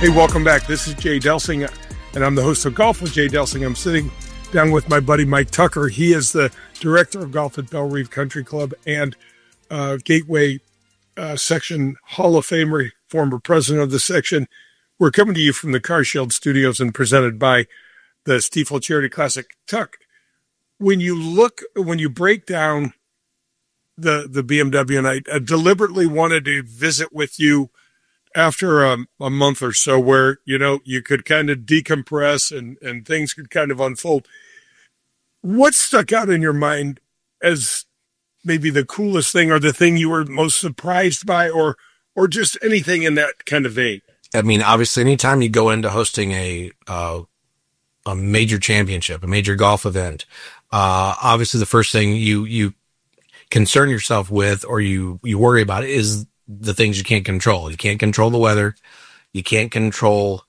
Hey, welcome back. This is Jay Delsing, and I'm the host of Golf with Jay Delsing. I'm sitting down with my buddy Mike Tucker. He is the director of golf at Bellerive Country Club and Gateway Section Hall of Famer, former president of the section. We're coming to you from the Car Shield Studios and presented by the Stiefel Charity Classic. Tuck, when you break down the BMW, and I deliberately wanted to visit with you after a month or so where, you could kind of decompress and things could kind of unfold. What stuck out in your mind as maybe the coolest thing or the thing you were most surprised by or just anything in that kind of vein? I mean, obviously, anytime you go into hosting a major championship, a major golf event, obviously the first thing you concern yourself with or you worry about is the things you can't control. You can't control the weather. You can't control,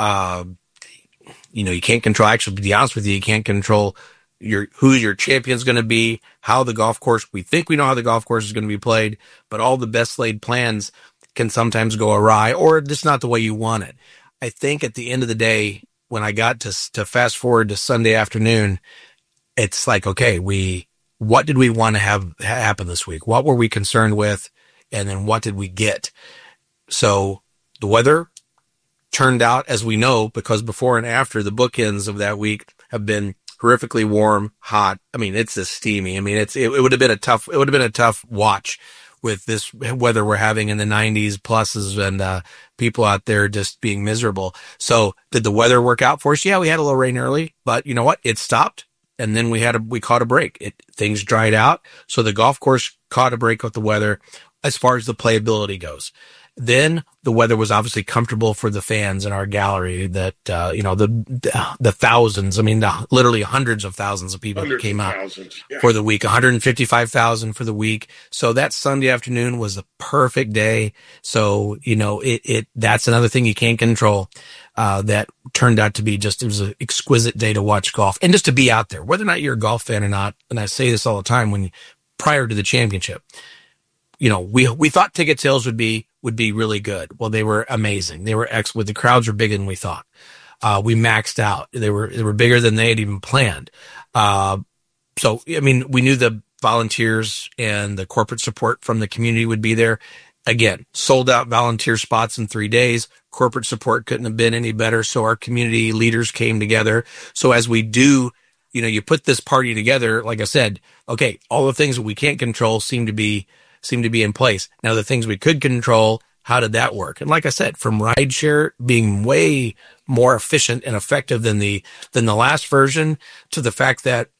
you can't control, actually, to be honest with you can't control who your champion's going to be, how the golf course, we think we know how the golf course is going to be played, but all the best laid plans can sometimes go awry or just not the way you want it. I think at the end of the day, when I got to fast forward to Sunday afternoon, it's like, okay, what did we want to have happen this week? What were we concerned with? And then what did we get? So the weather turned out, as we know, because before and after the bookends of that week have been horrifically warm, hot. I mean, it's just steamy. I mean, it would have been a tough watch with this weather we're having in the 90s pluses and people out there just being miserable. So did the weather work out for us? Yeah, we had a little rain early, but you know what? It stopped. And then we caught a break. Things dried out. So the golf course caught a break with the weather as far as the playability goes. Then the weather was obviously comfortable for the fans in our gallery that, the thousands, I mean, literally hundreds of thousands of people that came out for the week, 155,000 for the week. So that Sunday afternoon was the perfect day. So, that's another thing you can't control. That turned out to be it was an exquisite day to watch golf and just to be out there, whether or not you're a golf fan or not. And I say this all the time prior to the championship, we thought ticket sales would be really good. Well, they were amazing. They were excellent. The crowds were bigger than we thought. We maxed out. They were bigger than they had even planned. So, I mean, we knew the volunteers and the corporate support from the community would be there. Again, sold out volunteer spots in 3 days. Corporate support couldn't have been any better. So our community leaders came together. So as we do, you put this party together, like I said, okay, all the things that we can't control seem to be in place. Now, the things we could control, how did that work? And like I said, from rideshare being way more efficient and effective than the last version to the fact that,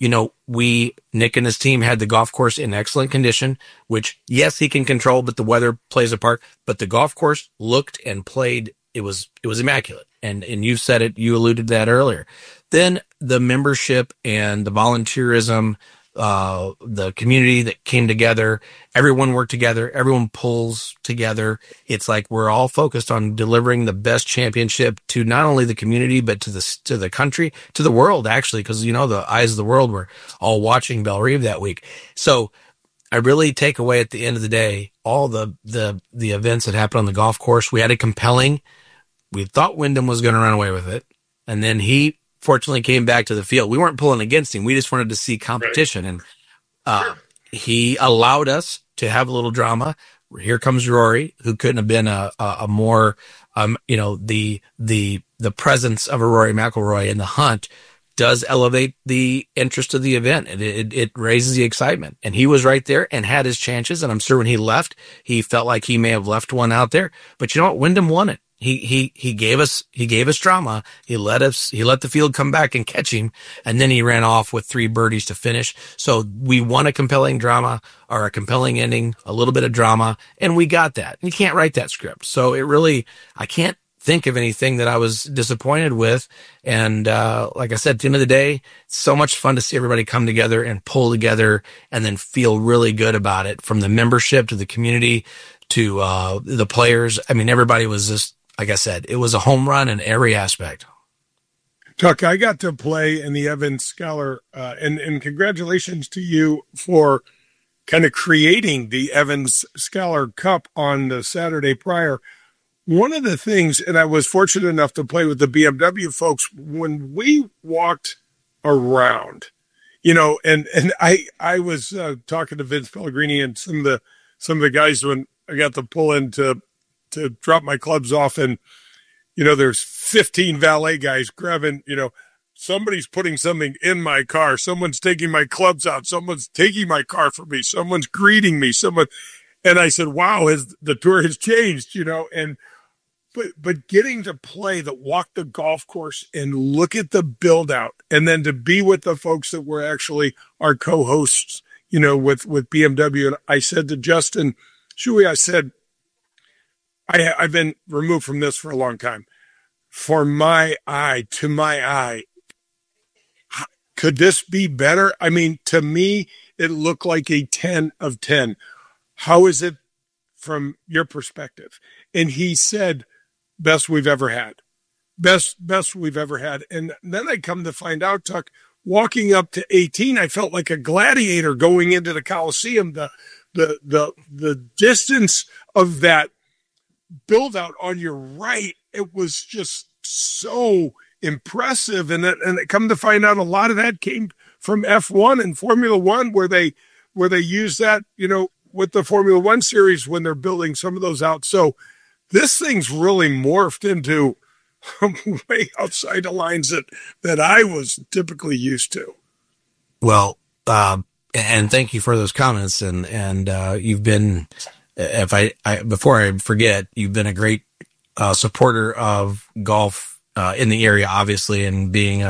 Nick and his team had the golf course in excellent condition, which, yes, he can control, but the weather plays a part. But the golf course looked and played. It was immaculate. And you said it, you alluded to that earlier. Then the membership and the volunteerism, the community that came together, everyone worked together, everyone pulls together. It's like we're all focused on delivering the best championship to not only the community, but to the country, to the world, actually, because, the eyes of the world were all watching Bellerive that week. So I really take away at the end of the day, all the events that happened on the golf course. We thought Wyndham was going to run away with it. And then he fortunately came back to the field. We weren't pulling against him. We just wanted to see competition. Right. And he allowed us to have a little drama. Here comes Rory, who couldn't have been a more, the presence of a Rory McIlroy in the hunt does elevate the interest of the event. And it raises the excitement. And he was right there and had his chances. And I'm sure when he left, he felt like he may have left one out there. But you know what? Wyndham won it. He gave us drama. He let the field come back and catch him. And then he ran off with 3 birdies to finish. So we won a compelling drama or a compelling ending, a little bit of drama. And we got that. You can't write that script. So I can't think of anything that I was disappointed with. And, like I said, at the end of the day, it's so much fun to see everybody come together and pull together and then feel really good about it, from the membership to the community to, the players. I mean, everybody was just, like I said, it was a home run in every aspect. Tuck, I got to play in the Evans Scholar, and congratulations to you for kind of creating the Evans Scholar Cup on the Saturday prior. one of the things, and I was fortunate enough to play with the BMW folks, when we walked around, and I was talking to Vince Pellegrini and some of the guys when I got to pull in to drop my clubs off, and there's 15 valet guys grabbing, somebody's putting something in my car, someone's taking my clubs out, someone's taking my car from me, someone's greeting me, and I said, wow, the tour has changed, but getting to walk the golf course and look at the build out, and then to be with the folks that were actually our co-hosts, with BMW. And I said to Justin Shuey, I said, I've been removed from this for a long time. To my eye, could this be better? I mean, to me, it looked like a 10 of 10. How is it from your perspective? And he said, best we've ever had. Best we've ever had. And then I come to find out, Tuck, walking up to 18, I felt like a gladiator going into the Coliseum. The distance of that build out on your right, it was just so impressive. And it come to find out a lot of that came from F1 and Formula One, where they use that, with the Formula One series when they're building some of those out. So this thing's really morphed into way outside the lines that I was typically used to. Well, and thank you for those comments. And you've been, before I forget, you've been a great supporter of golf in the area, obviously, and being,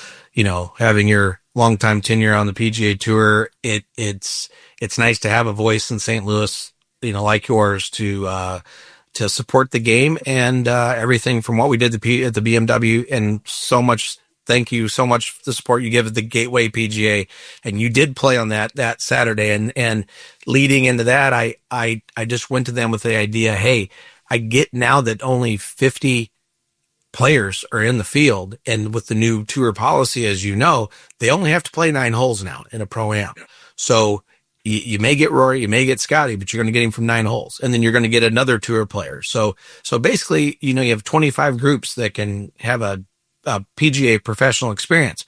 having your longtime tenure on the PGA Tour. It's nice to have a voice in St. Louis, like yours to support the game and everything from what we did at the BMW, and so much. Thank you so much for the support you give at the Gateway PGA. And you did play on that Saturday. And leading into that, I just went to them with the idea, hey, I get now that only 50 players are in the field. And with the new tour policy, as you know, they only have to play 9 holes now in a Pro-Am. So you may get Rory, you may get Scotty, but you're going to get him from 9 holes. And then you're going to get another tour player. So basically, you have 25 groups that can have a PGA professional experience.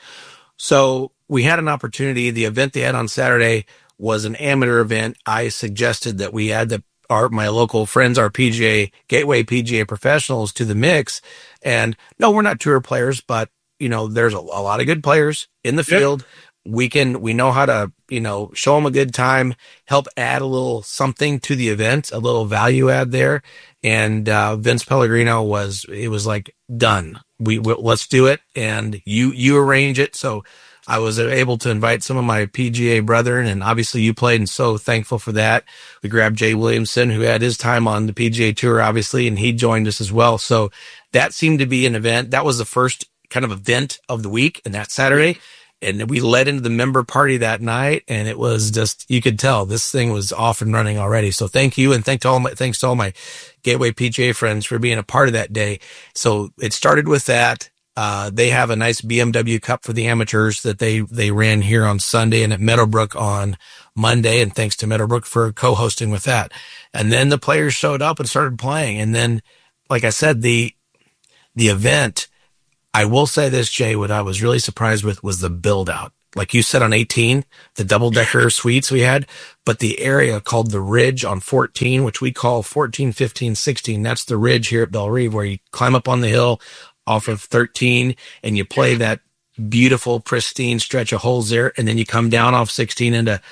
So we had an opportunity. The event they had on Saturday was an amateur event. I suggested that we add my local friends, our PGA Gateway PGA professionals to the mix. And no, we're not tour players, but there's a lot of good players in the field. Yeah. We know how to, show them a good time, help add a little something to the event, a little value add there. And Vince Pellegrino was like, done. Let's do it. And you arrange it. So I was able to invite some of my PGA brethren, and obviously you played, and so thankful for that. We grabbed Jay Williamson, who had his time on the PGA Tour, obviously, and he joined us as well. So that seemed to be an event. That was the first kind of event of the week, and that Saturday. And we led into the member party that night, and it was just, you could tell this thing was off and running already. So thank you. And thanks to all my Gateway PGA friends for being a part of that day. So it started with that. They have a nice BMW Cup for the amateurs that they ran here on Sunday and at Meadowbrook on Monday. And thanks to Meadowbrook for co-hosting with that. And then the players showed up and started playing. And then, like I said, the event, I will say this, Jay, what I was really surprised with was the build out. Like you said on 18, the double decker suites we had, but the area called the Ridge on 14, which we call 14, 15, 16. That's the Ridge here at Bellerive, where you climb up on the hill off of 13 and you play that beautiful, pristine stretch of holes there. And then you come down off 16 into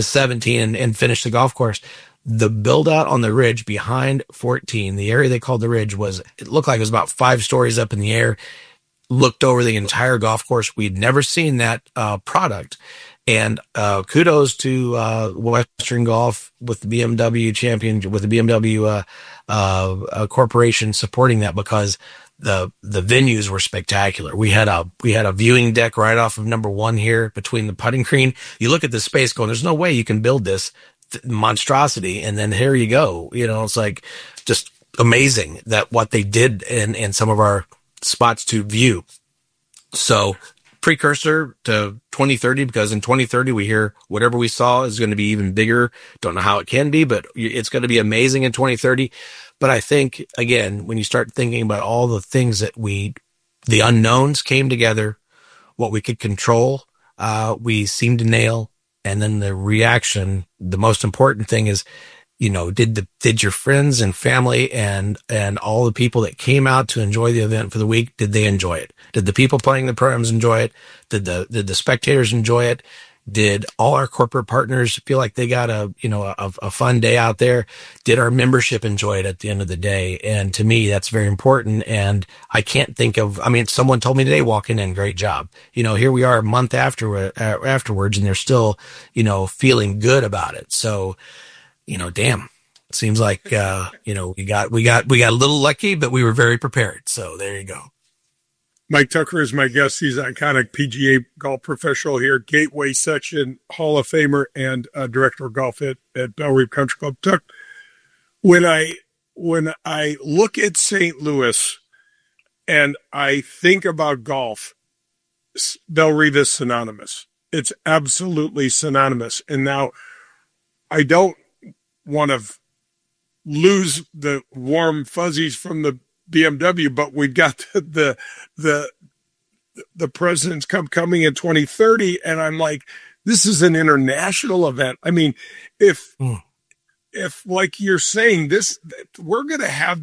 17 and finish the golf course. The build out on the Ridge behind 14, the area they called the Ridge, it looked like it was about 5 stories up in the air. Looked over the entire golf course. We'd never seen that product. And kudos to Western Golf with the BMW champion, with the BMW corporation supporting that, because the venues were spectacular. We had a viewing deck right off of number 1 here between the putting green. You look at the space going, there's no way you can build this monstrosity. And then here you go. It's like just amazing that what they did in some of our spots to view. So precursor to 2030, because in 2030 we hear whatever we saw is going to be even bigger. Don't know how it can be, but it's going to be amazing in 2030. But I think, again, when you start thinking about all the things that the unknowns came together, what we could control, we seemed to nail. And then the reaction, the most important thing is, did your friends and family and all the people that came out to enjoy the event for the week, did they enjoy it? Did the people playing the programs enjoy it? Did the spectators enjoy it? Did all our corporate partners feel like they got a fun day out there? Did our membership enjoy it at the end of the day? And to me, that's very important. And I can't think of, someone told me today walking in, great job. Here we are a month afterwards and they're still, feeling good about it. So, damn, it seems like, we got a little lucky, but we were very prepared. So there you go. Mike Tucker is my guest. He's an iconic PGA golf professional here, Gateway Section Hall of Famer and Director of Golf at Bellerive Country Club. Tuck, when I look at St. Louis and I think about golf, Bellerive is synonymous. It's absolutely synonymous. And now I don't want to lose the warm fuzzies from the BMW, but we've got the President's Cup coming in 2030, and I'm like, this is an international event. I mean, if like you're saying, we're going to have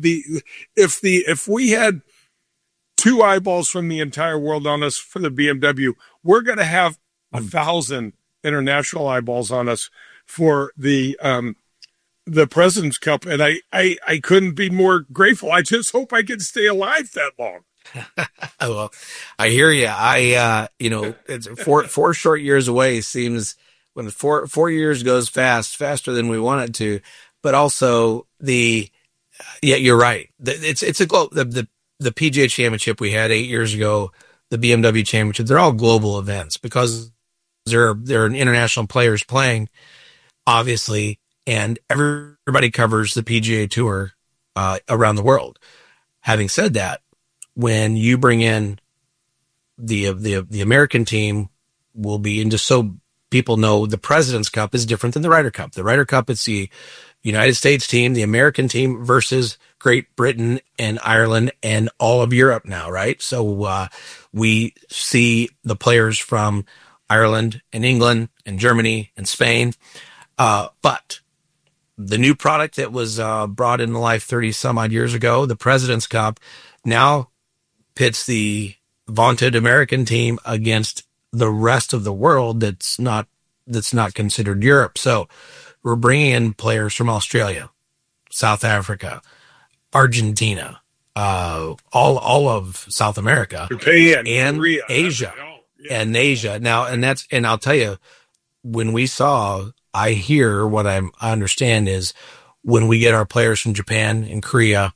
if we had 2 eyeballs from the entire world on us for the BMW, we're going to have 1,000 international eyeballs on us for the President's Cup, and I couldn't be more grateful. I just hope I can stay alive that long. Well, I hear you. It's 4 short years away. Seems when 4 years goes faster than we want it to. But also you're right. It's a the PGA Championship we had 8 years ago, the BMW Championship. They're all global events because there are international players playing, obviously. And everybody covers the PGA Tour around the world. Having said that, when you bring in the American team, will be, and just so people know, the President's Cup is different than the Ryder Cup. The Ryder Cup, it's the United States team, the American team versus Great Britain and Ireland and all of Europe now, right? So we see the players from Ireland and England and Germany and Spain, but the new product that was brought into life 30 some odd years ago, the President's Cup, now pits the vaunted American team against the rest of the world that's not considered Europe. So we're bringing in players from Australia, South Africa, Argentina, all of South America, Japan, and Korea, Asia, and Asia. Now, and I'll tell you, when we saw, I hear what I understand is when we get our players from Japan and Korea,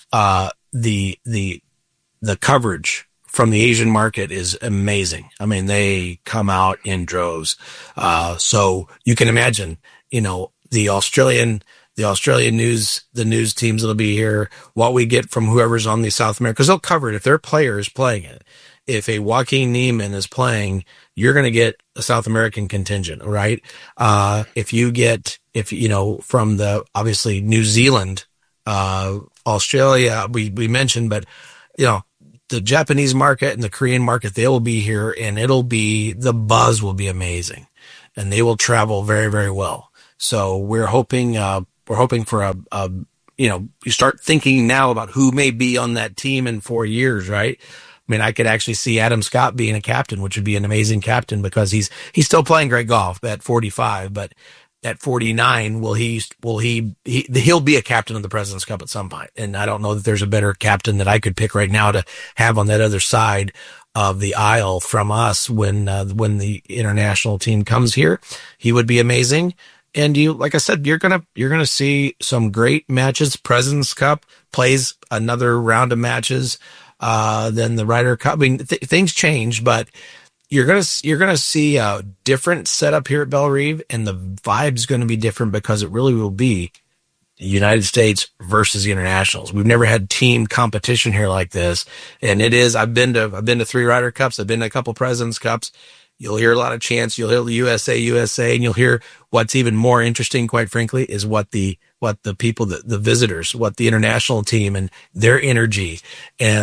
the coverage from the Asian market is amazing. I mean, they come out in droves. So you can imagine, the Australian news, the news teams that'll be here, what we get from whoever's on the South America, because they'll cover it if their players playing it. If a Joaquin Niemann is playing, you're going to get a South American contingent, right? If from the, obviously New Zealand, Australia, we mentioned, but the Japanese market and the Korean market, they will be here, and the buzz will be amazing, and they will travel very, very well. So we're hoping for you start thinking now about who may be on that team in 4 years, right? I mean, I could actually see Adam Scott being a captain, which would be an amazing captain because he's still playing great golf at 45, but at 49, he'll be a captain of the President's Cup at some point. And I don't know that there's a better captain that I could pick right now to have on that other side of the aisle from us when the international team comes here. He would be amazing. And like I said, you're going to see some great matches. President's Cup plays another round of matches. Then the Ryder Cup. I mean, things change, but you're gonna see a different setup here at Bellerive, and the vibe's going to be different because it really will be the United States versus the internationals. We've never had team competition here like this, and it is. I've been to 3 Ryder Cups. I've been to a couple President's Cups. You'll hear a lot of chants. You'll hear the USA, and you'll hear what's even more interesting, quite frankly, is what the what the people, the visitors, what the international team and their energy and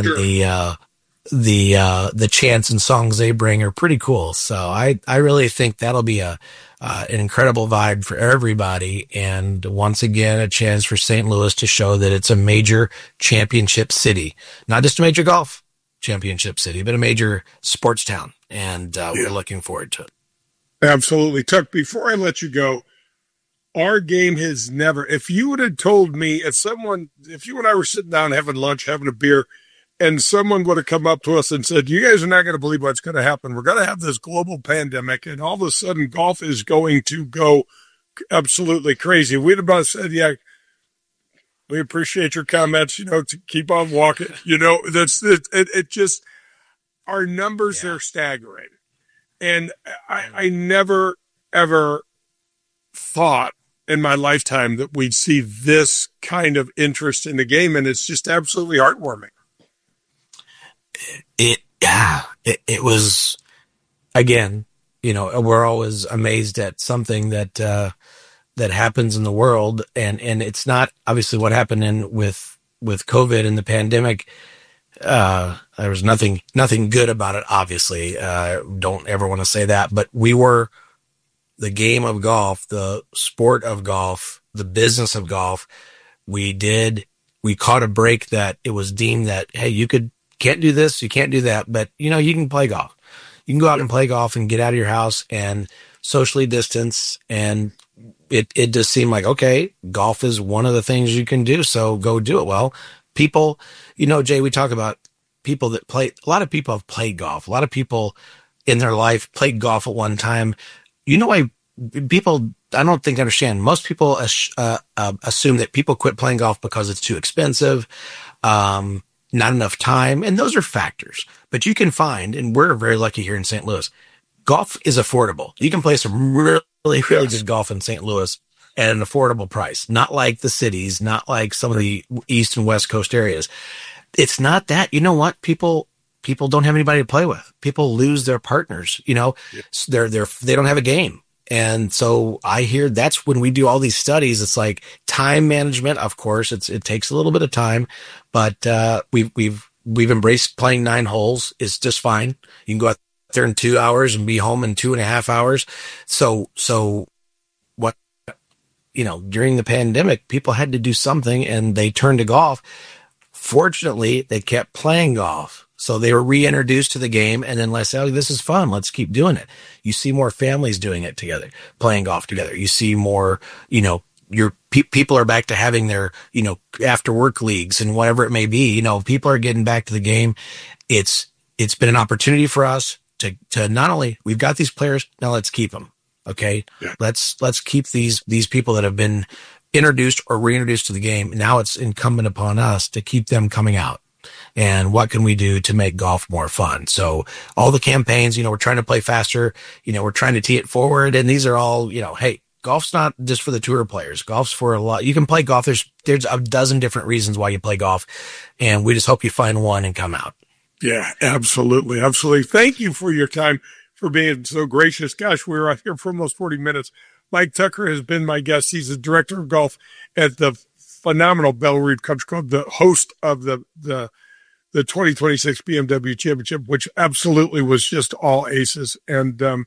the chants and songs they bring are pretty cool. So I really think that'll be an incredible vibe for everybody. And once again, a chance for St. Louis to show that it's a major championship city, not just a major golf championship city, but a major sports town. And we're looking forward to it. Absolutely. Tuck, before I let you go, our game has never, if you would have told me, if you and I were sitting down having lunch, having a beer, and someone would have come up to us and said, you guys are not going to believe what's going to happen. We're going to have this global pandemic, and all of a sudden golf is going to go absolutely crazy. We'd have said, yeah, we appreciate your comments, to keep on walking. It just, our numbers are staggering. And I never, ever thought in my lifetime that we'd see this kind of interest in the game, and it's just absolutely heartwarming. It was, again, we're always amazed at something that happens in the world, and it's not obviously what happened with COVID and the pandemic. There was nothing good about it, obviously. Don't ever want to say that, but we were the game of golf, the sport of golf, the business of golf. We caught a break that it was deemed that, hey, can't do this, you can't do that, but you can play golf. You can go out and play golf and get out of your house and socially distance. And it just seemed like, okay, golf is one of the things you can do. So go do it. Well, people, Jay, we talk about people that play. A lot of people have played golf. A lot of people in their life played golf at one time. People, I don't think understand. Most people assume that people quit playing golf because it's too expensive. Not enough time. And those are factors, but you can find, and we're very lucky here in St. Louis, golf is affordable. You can play some really, really good golf in St. Louis at an affordable price, not like the cities, not like some of the East and West Coast areas. It's not that. You know what? People don't have anybody to play with. People lose their partners, they don't have a game. And so I hear that's when we do all these studies. It's like time management. Of course, it takes a little bit of time, but we've embraced playing 9 holes. It's just fine. You can go out there in 2 hours and be home in 2.5 hours. So what, during the pandemic, people had to do something and they turned to golf. Fortunately, they kept playing golf. So they were reintroduced to the game, and then let's say, oh, this is fun. Let's keep doing it. You see more families doing it together, playing golf together. You see more, people are back to having their, after work leagues and whatever it may be. People are getting back to the game. It's been an opportunity for us to not only, we've got these players, now let's keep them. Okay. Yeah. Let's keep these people that have been introduced or reintroduced to the game. Now it's incumbent upon us to keep them coming out. And what can we do to make golf more fun? So all the campaigns, we're trying to play faster, we're trying to tee it forward. And these are all, hey, golf's not just for the tour players. Golf's for a lot. You can play golf. There's a dozen different reasons why you play golf. And we just hope you find one and come out. Yeah, absolutely. Absolutely. Thank you for your time, for being so gracious. Gosh, we were out here for almost 40 minutes. Mike Tucker has been my guest. He's the director of golf at the phenomenal Belle Reve Country Club, the host of the 2026 BMW Championship, which absolutely was just all aces. For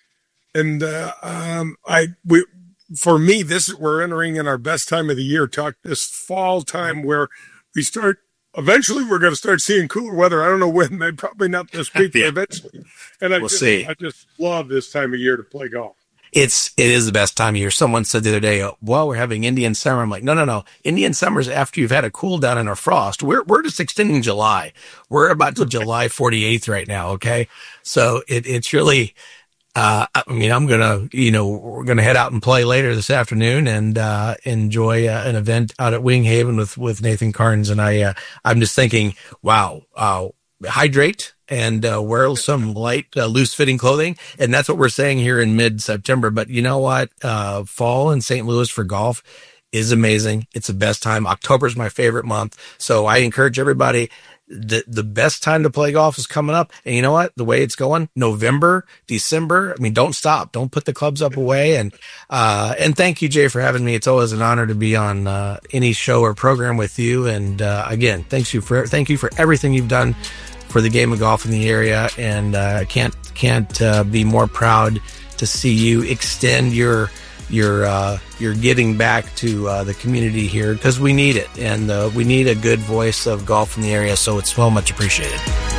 me, we're entering in our best time of the year, this fall time where eventually we're going to start seeing cooler weather. I don't know when, probably not this week, but eventually. And I just love this time of year to play golf. It is the best time of year. Someone said the other day, well, we're having Indian summer. I'm like, no. Indian summer is after you've had a cool down and a frost. We're just extending July. We're about to July 48th right now. Okay. So it's really, we're going to head out and play later this afternoon and, enjoy an event out at Wing Haven with Nathan Carnes. And I'm just thinking, wow, hydrate and wear some light, loose-fitting clothing. And that's what we're saying here in mid-September. But you know what? Fall in St. Louis for golf is amazing. It's the best time. October is my favorite month. So I encourage everybody, the best time to play golf is coming up. And you know what? The way it's going, November, December, I mean, don't stop. Don't put the clubs up away. And thank you, Jay, for having me. It's always an honor to be on any show or program with you. And again, thank you for everything you've done for the game of golf in the area. And I can't be more proud to see you extend your giving back to the community here, because we need it, and we need a good voice of golf in the area, so it's well much appreciated.